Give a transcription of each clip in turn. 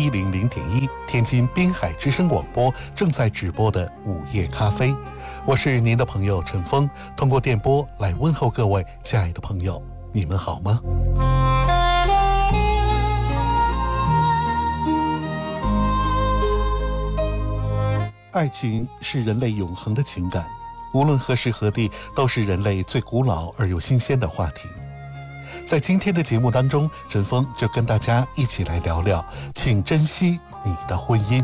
100.1，天津滨海之声广播正在直播的午夜咖啡，我是您的朋友陈峰，通过电波来问候各位亲爱的朋友，你们好吗？爱情是人类永恒的情感，无论何时何地，都是人类最古老而又新鲜的话题。在今天的节目当中，陈峰就跟大家一起来聊聊，请珍惜你的婚姻。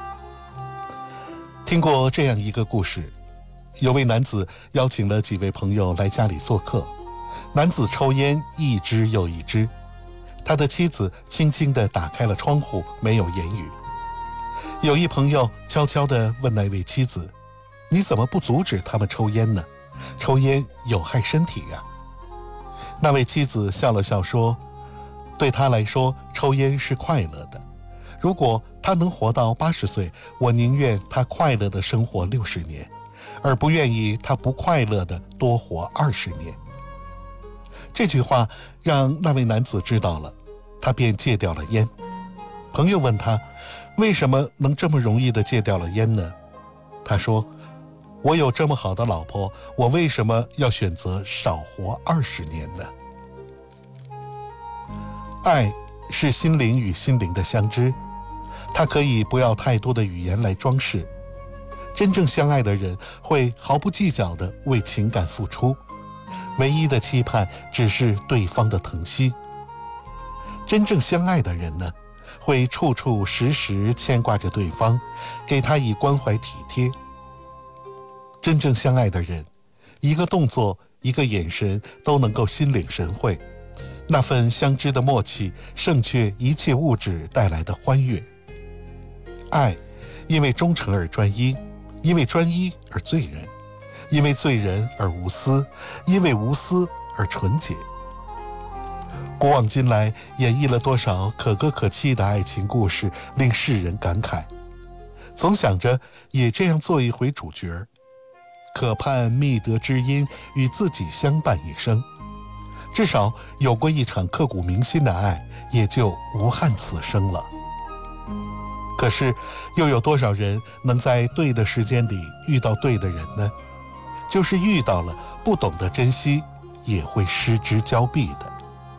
听过这样一个故事，有位男子邀请了几位朋友来家里做客，男子抽烟一支又一支，他的妻子轻轻地打开了窗户，没有言语。有一朋友悄悄地问那位妻子，你怎么不阻止他们抽烟呢？抽烟有害身体呀。那位妻子笑了笑说，对他来说抽烟是快乐的，如果他能活到80岁，我宁愿他快乐地生活60年，而不愿意他不快乐地多活20年。这句话让那位男子知道了，他便戒掉了烟。朋友问他，为什么能这么容易地戒掉了烟呢？他说，我有这么好的老婆，我为什么要选择少活20年呢？爱是心灵与心灵的相知，它可以不要太多的语言来装饰。真正相爱的人会毫不计较地为情感付出，唯一的期盼只是对方的疼惜。真正相爱的人呢，会处处时时牵挂着对方，给他以关怀体贴。真正相爱的人，一个动作，一个眼神都能够心领神会，那份相知的默契胜却一切物质带来的欢悦。爱因为忠诚而专一，因为专一而醉人，因为醉人而无私，因为无私而纯洁。古往今来演绎了多少可歌可泣的爱情故事，令世人感慨，总想着也这样做一回主角，可盼觅得知音，与自己相伴一生。至少有过一场刻骨铭心的爱，也就无憾此生了。可是又有多少人能在对的时间里遇到对的人呢？就是遇到了，不懂得珍惜，也会失之交臂的。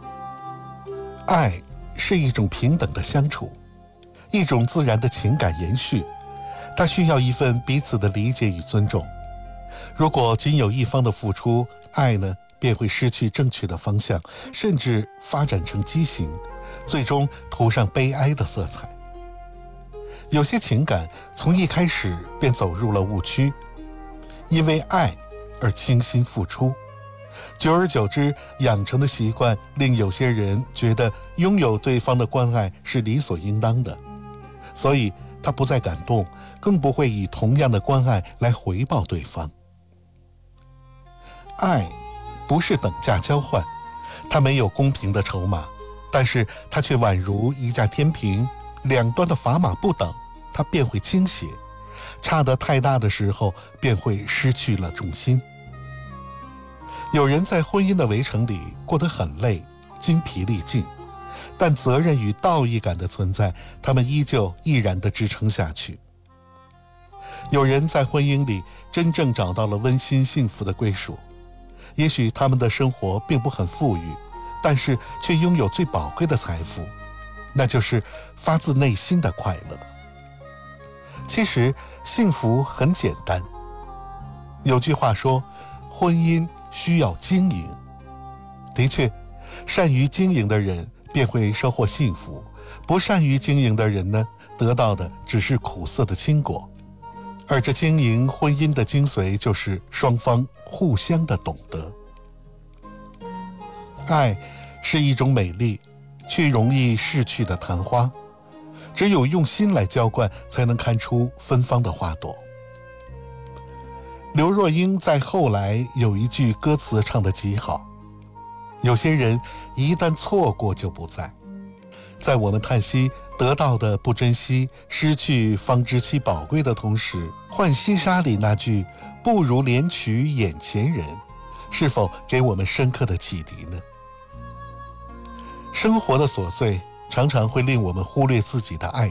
爱是一种平等的相处，一种自然的情感延续，它需要一份彼此的理解与尊重。如果仅有一方的付出，爱呢便会失去正确的方向，甚至发展成畸形，最终涂上悲哀的色彩。有些情感从一开始便走入了误区，因为爱而倾心付出，久而久之养成的习惯，令有些人觉得拥有对方的关爱是理所应当的，所以他不再感动，更不会以同样的关爱来回报对方。爱不是等价交换，它没有公平的筹码，但是它却宛如一架天平，两端的砝码不等，它便会倾斜，差得太大的时候便会失去了重心。有人在婚姻的围城里过得很累，精疲力尽，但责任与道义感的存在，他们依旧毅然地支撑下去。有人在婚姻里真正找到了温馨幸福的归属，也许他们的生活并不很富裕，但是却拥有最宝贵的财富，那就是发自内心的快乐。其实幸福很简单，有句话说，婚姻需要经营。的确，善于经营的人便会收获幸福，不善于经营的人呢，得到的只是苦涩的青果。而这经营婚姻的精髓，就是双方互相的懂得。爱是一种美丽却容易逝去的昙花，只有用心来浇灌，才能看出芬芳的花朵。刘若英在后来有一句歌词唱得极好，有些人一旦错过就不在，在我们叹息得到的不珍惜，失去方知其宝贵的同时，浣溪沙里那句不如怜取眼前人，是否给我们深刻的启迪呢？生活的琐碎常常会令我们忽略自己的爱